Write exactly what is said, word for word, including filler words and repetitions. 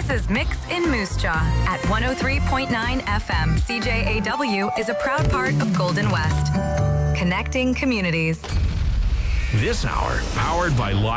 This is Mix in Moose Jaw at one oh three point nine F M. C J A W is a proud part of Golden West. Connecting communities. This hour, powered by